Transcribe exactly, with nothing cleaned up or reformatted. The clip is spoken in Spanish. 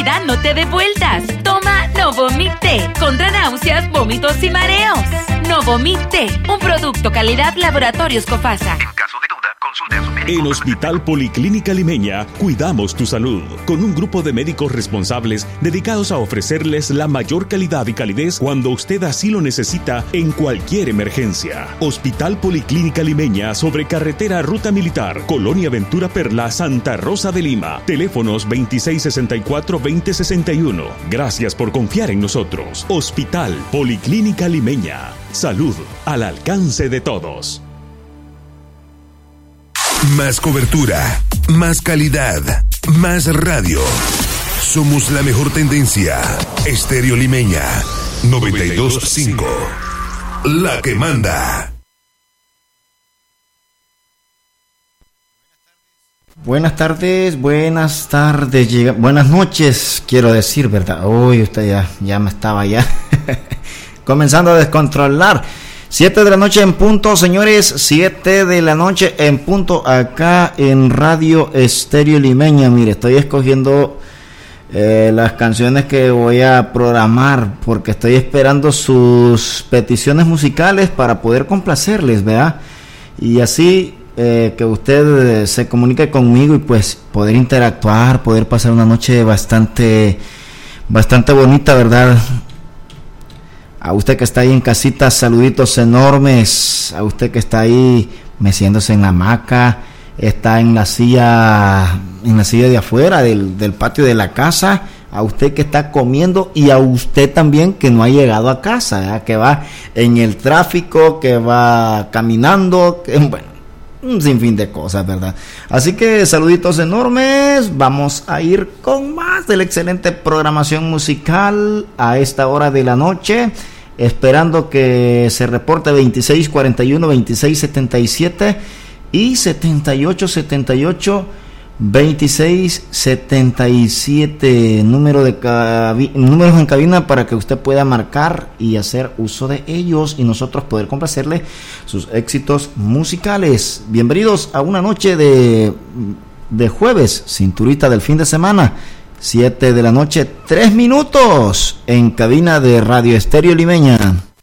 comida no te dé vueltas. Toma Novomite contra náuseas, vómitos y mareos. Novomite, un producto calidad Laboratorios Cofasa. En caso de duda, consulte a su médico. En Hospital Policlínica Limeña, cuidamos tu salud, con un grupo de médicos responsables dedicados a ofrecerles la mayor calidad y calidez cuando usted así lo necesita en cualquier emergencia. Hospital Policlínica Limeña, sobre carretera Ruta Militar, Colonia Ventura Perla, Santa Rosa de Lima. Teléfonos veintiséis sesenta y cuatro, veinte sesenta y uno. Gracias por confiar en nosotros. Hospital Policlínica Limeña. Salud al alcance de todos. Más cobertura, más calidad, más radio. Somos la mejor tendencia. Estéreo Limeña noventa y dos punto cinco. La que manda. Buenas tardes, buenas tardes, llega, buenas noches, quiero decir, ¿verdad? Uy, usted ya, ya me estaba ya comenzando a descontrolar. Siete de la noche en punto, señores, siete de la noche en punto acá en Radio Estéreo Limeña. Mire, estoy escogiendo eh, las canciones que voy a programar porque estoy esperando sus peticiones musicales para poder complacerles, ¿verdad? Y así eh, que usted eh, se comunique conmigo y pues poder interactuar, poder pasar una noche bastante, bastante bonita, ¿verdad? A usted que está ahí en casita, saluditos enormes. A usted que está ahí meciéndose en la hamaca, está en la silla, en la silla de afuera del, del patio de la casa. A usted que está comiendo y a usted también que no ha llegado a casa, ¿verdad? Que va en el tráfico, que va caminando, que, bueno, un sinfín de cosas, ¿verdad? Así que saluditos enormes. Vamos a ir con más de la excelente programación musical a esta hora de la noche, esperando que se reporte veintiséis cuarenta y uno, veintiséis setenta y siete y setenta y ocho setenta y ocho, veintiséis setenta y siete, número de cabi- números en cabina para que usted pueda marcar y hacer uso de ellos y nosotros poder complacerle sus éxitos musicales. Bienvenidos a una noche de, de jueves, cinturita del fin de semana. Siete de la noche, tres minutos en cabina de Radio Estéreo Limeña.